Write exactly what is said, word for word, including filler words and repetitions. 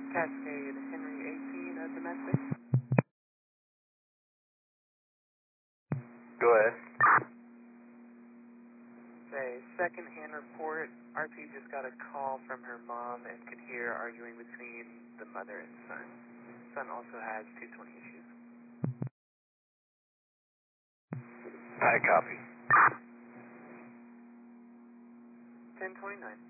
Cascade Henry eighteen, uh, domestic. Go ahead. Say, second-hand report. R P just got a call from her mom and could hear arguing between the mother and son. Son also has two twenty issues. I copy. ten twenty-nine.